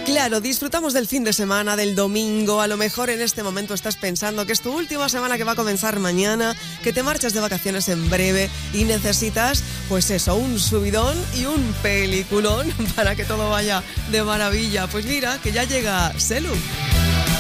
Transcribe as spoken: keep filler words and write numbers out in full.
Claro, disfrutamos del fin de semana, del domingo. A lo mejor en este momento estás pensando que es tu última semana, que va a comenzar mañana, que te marchas de vacaciones en breve y necesitas, pues eso, un subidón y un peliculón para que todo vaya de maravilla. Pues mira, que ya llega Selu.